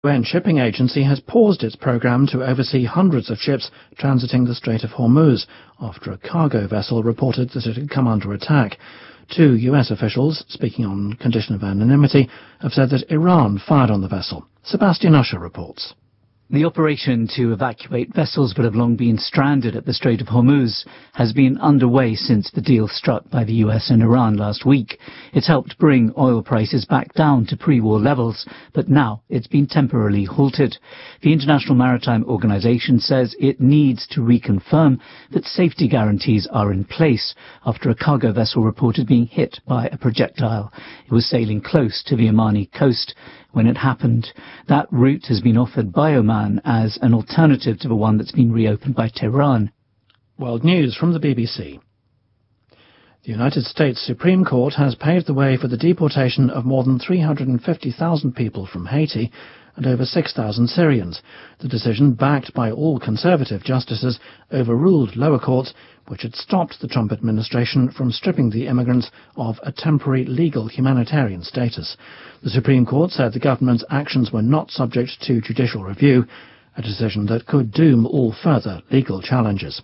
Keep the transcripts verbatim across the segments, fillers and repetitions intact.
The U N Shipping Agency has paused its program to oversee hundreds of ships transiting the Strait of Hormuz after a cargo vessel reported that it had come under attack. Two U S officials, speaking on condition of anonymity, have said that Iran fired on the vessel. Sebastian Usher reports. The operation to evacuate vessels that have long been stranded at the Strait of Hormuz has been underway since the deal struck by the U S and Iran last week. It's helped bring oil prices back down to pre-war levels, but now it's been temporarily halted. The International Maritime Organization says it needs to reconfirm that safety guarantees are in place after a cargo vessel reported being hit by a projectile. It was sailing close to the Omani coast when it happened. That route has been offered by Oman as an alternative to the one that's been reopened by Tehran. World News from the B B C. The United States Supreme Court has paved the way for the deportation of more than three hundred fifty thousand people from Haiti and over six thousand Syrians. The decision, backed by all conservative justices, overruled lower courts which had stopped the Trump administration from stripping the immigrants of a temporary legal humanitarian status. The Supreme Court said the government's actions were not subject to judicial review, a decision that could doom all further legal challenges.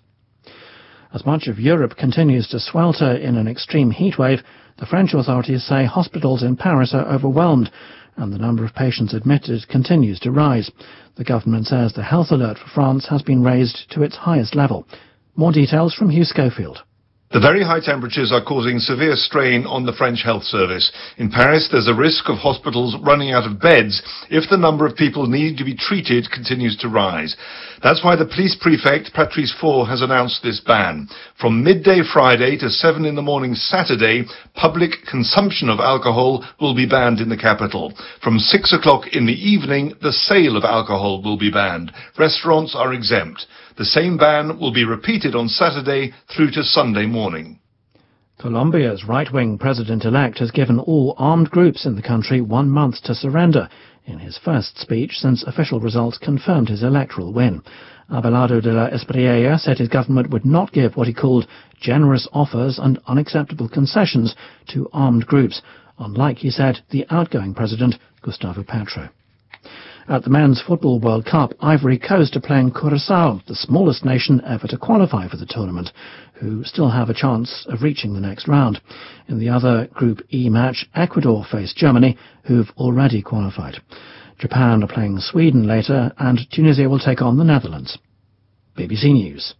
As much of Europe continues to swelter in an extreme heatwave, the French authorities say hospitals in Paris are overwhelmed and the number of patients admitted continues to rise. The government says the health alert for France has been raised to its highest level. More details from Hugh Schofield. The very high temperatures are causing severe strain on the French health service. In Paris, there's a risk of hospitals running out of beds if the number of people needing to be treated continues to rise. That's why the police prefect, Patrice Faure, has announced this ban. From midday Friday to seven in the morning Saturday, public consumption of alcohol will be banned in the capital. From six o'clock in the evening, the sale of alcohol will be banned. Restaurants are exempt. The same ban will be repeated on Saturday through to Sunday morning. Colombia's right-wing president-elect has given all armed groups in the country one month to surrender in his first speech since official results confirmed his electoral win. Abelardo de la Espriella said his government would not give what he called generous offers and unacceptable concessions to armed groups, unlike, he said, the outgoing president, Gustavo Petro. At the Men's Football World Cup, Ivory Coast are playing Curaçao, the smallest nation ever to qualify for the tournament, who still have a chance of reaching the next round. In the other Group E match, Ecuador face Germany, who've already qualified. Japan are playing Sweden later, and Tunisia will take on the Netherlands. B B C News.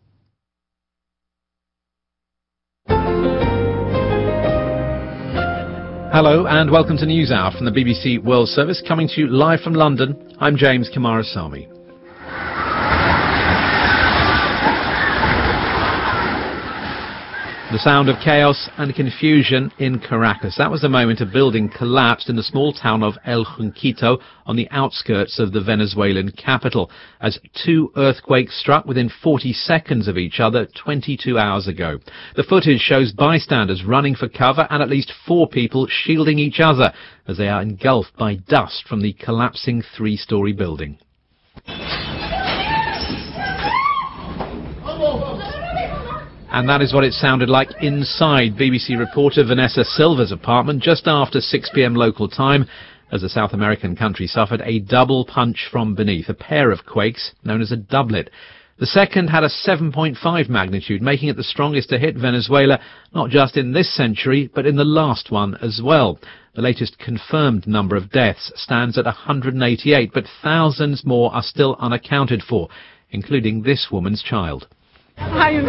Hello and welcome to NewsHour from the B B C World Service, coming to you live from London. I'm James Kamarasamy. The sound of chaos and confusion in Caracas. That was the moment a building collapsed in the small town of El Junquito on the outskirts of the Venezuelan capital as two earthquakes struck within forty seconds of each other twenty-two hours ago. The footage shows bystanders running for cover and at least four people shielding each other as they are engulfed by dust from the collapsing three-story building. And that is what it sounded like inside B B C reporter Vanessa Silva's apartment just after six p m local time as the South American country suffered a double punch from beneath, a pair of quakes known as a doublet. The second had a seven point five magnitude, making it the strongest to hit Venezuela, not just in this century, but in the last one as well. The latest confirmed number of deaths stands at one hundred eighty-eight, but thousands more are still unaccounted for, including this woman's child. I'm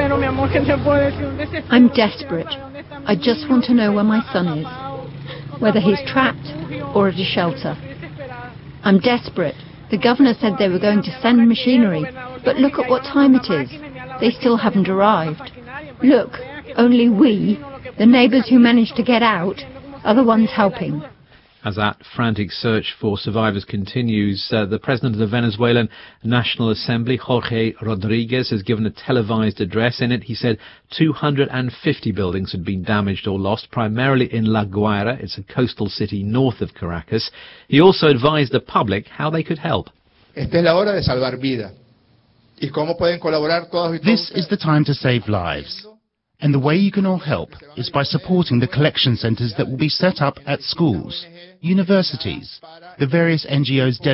desperate. I just want to know where my son is, whether he's trapped or at a shelter. I'm desperate. The governor said they were going to send machinery, but look at what time it is. They still haven't arrived. Look, only we, the neighbours who managed to get out, are the ones helping. As that frantic search for survivors continues, uh, the president of the Venezuelan National Assembly, Jorge Rodriguez, has given a televised address. In it, he said two hundred fifty buildings had been damaged or lost, primarily in La Guaira. It's a coastal city north of Caracas. He also advised the public how they could help. Esta es la hora de salvar vida. ¿Y cómo pueden colaborar todos y todos? This is the time to save lives. And the way you can all help is by supporting the collection centres that will be set up at schools, universities, the various N G Os